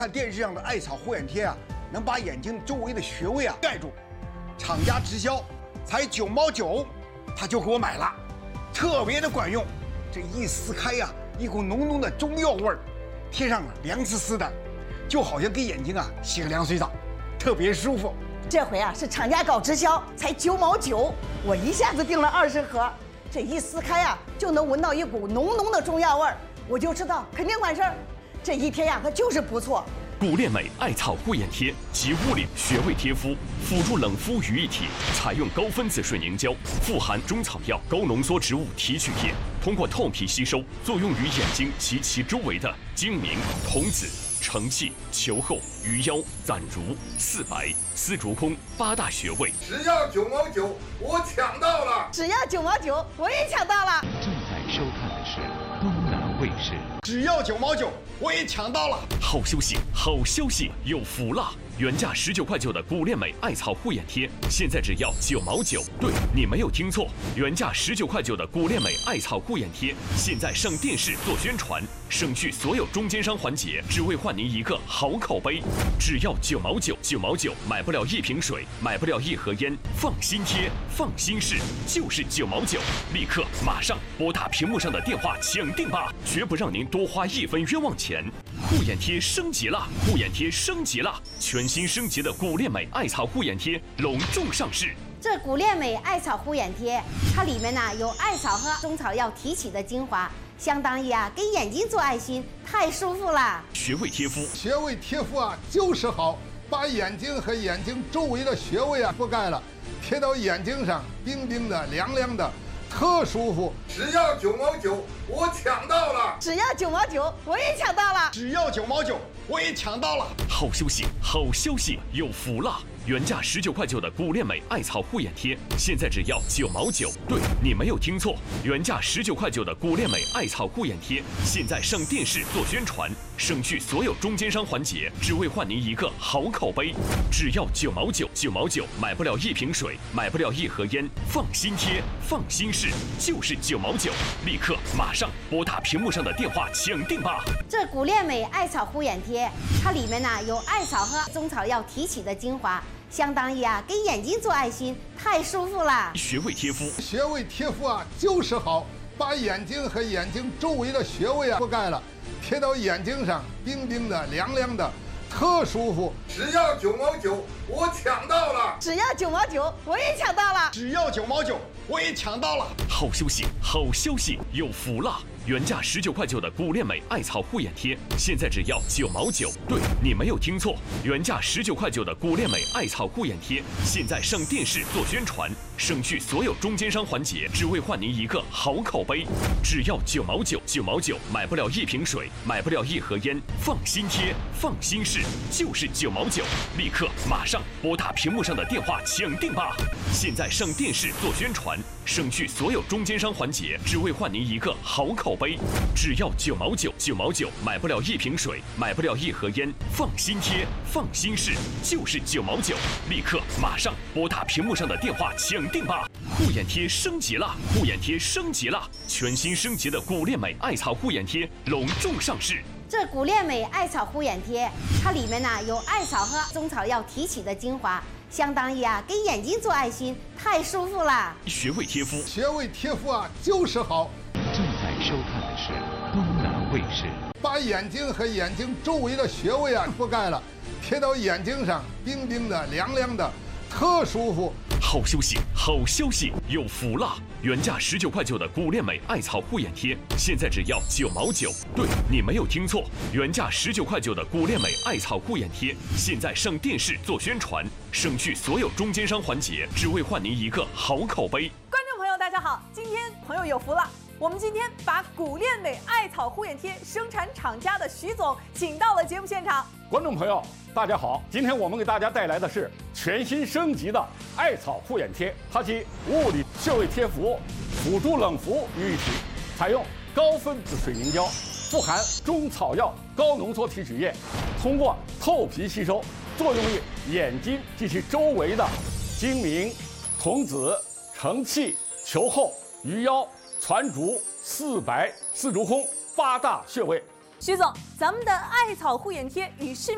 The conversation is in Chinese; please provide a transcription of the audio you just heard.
看电视上的艾草护眼贴啊，能把眼睛周围的穴位啊盖住，厂家直销才9毛9，他就给我买了，特别的管用。这一撕开呀，一股浓浓的中药味儿，贴上凉丝丝的，就好像给眼睛啊洗个凉水澡，特别舒服。 这回啊是厂家搞直销，才9毛9，我一下子订了20盒，这一撕开啊就能闻到一股浓浓的中药味儿，我就知道肯定管事儿。这一贴呀，它就是不错。 古恋美艾草护眼贴集物理穴位贴敷、辅助冷敷于一体，采用高分子水凝胶，富含中草药高浓缩植物提取液，通过透皮吸收，作用于眼睛及其周围的睛明、瞳子、承泣、球后、鱼腰、攒如、四白、丝竹空8大穴位。 只要9毛9，我抢到了！ 只要9毛9，我也抢到了。 正在收看的是东南卫视。 只要9毛9，我也抢到了。 好消息，好消息，有福了！原价19块9的古恋美艾草护眼贴，现在只要9毛9。对，你没有听错，原价19块9的古恋美艾草护眼贴，现在上电视做宣传，省去所有中间商环节，只为换您一个好口碑。只要9毛9，9毛9，买不了一瓶水，买不了一盒烟，放心贴，放心试，就是9毛9。立刻马上拨打屏幕上的电话抢定吧，绝不让您多花1分冤枉钱。护眼贴升级了，护眼贴升级了，全新升级的古恋美艾草护眼贴隆重上市。 这古恋美艾草护眼贴，它里面呢有艾草和中草药提取的精华，相当于给眼睛做爱心，太舒服了。 穴位贴敷， 穴位贴敷啊就是好，把眼睛和眼睛周围的穴位啊覆盖了，贴到眼睛上，冰冰的、凉凉的，特舒服。只要9毛9，我抢到了！ 只要9毛9，我也抢到了。 只要9毛9，我也抢到了。 好消息，好消息，有福了！原价19块9的古恋美艾草护眼贴，现在只要9毛9。对，你没有听错，原价19块9的古恋美艾草护眼贴，现在上电视做宣传，省去所有中间商环节，只为换您一个好口碑。只要9毛9，9毛9，买不了一瓶水，买不了一盒烟，放心贴，放心试，就是9毛9。立刻马上拨打屏幕上的电话抢定吧。 这古恋美艾草护眼贴，它里面呢有艾草和中草药提取的精华，相当于给眼睛做爱心，太舒服了。 穴位贴敷， 穴位贴敷啊就是好，把眼睛和眼睛周围的穴位啊覆盖了，贴到眼睛上，冰冰的、凉凉的，特舒服。只要9毛9，我抢到了！ 只要9毛9，我也抢到了。 只要9毛9，我也抢到了。 好消息，好消息，有福了！原价19块9的古恋美艾草护眼贴，现在只要9毛9。对，你没有听错，原价19块9的古恋美艾草护眼贴，现在上电视做宣传，省去所有中间商环节，只为换您一个好口碑。只要9毛9，9毛9，买不了一瓶水，买不了一盒烟，放心贴，放心试，就是9毛9。立刻马上拨打屏幕上的电话抢定吧。现在上电视做宣传，省去所有中间商环节，只为换您一个好口碑。只要9毛9，9毛9，买不了一瓶水，买不了一盒烟，放心贴，放心试，就是9毛9。立刻马上拨打屏幕上的电话抢定吧。护眼贴升级了，护眼贴升级了，全新升级的古恋美艾草护眼贴隆重上市。 这古恋美艾草护眼贴，它里面呢有艾草和中草药提取的精华，相当于给眼睛做爱心，太舒服了。 穴位贴敷， 穴位贴敷啊就是好。 正在收看的是东南卫视。 把眼睛和眼睛周围的穴位啊覆盖了，贴到眼睛上，冰冰的、凉凉的，特舒服。 好消息，好消息，有福了！原价19块9的古恋美艾草护眼贴，现在只要9毛9。对，你没有听错，原价19块9的古恋美艾草护眼贴，现在上电视做宣传，省去所有中间商环节，只为换您一个好口碑。 观众朋友，大家好，今天朋友有福了。我们今天把古恋美艾草护眼贴生产厂家的徐总请到了节目现场。 观众朋友，大家好，今天我们给大家带来的是全新升级的艾草护眼贴，它集物理穴位贴敷、辅助冷敷于一体，采用高分子水凝胶，富含中草药高浓缩提取液，通过透皮吸收，作用于眼睛及其周围的睛明、瞳子、承泣、球后、鱼腰、攒竹、四白、丝竹空8大穴位。 徐总，咱们的艾草护眼贴与市面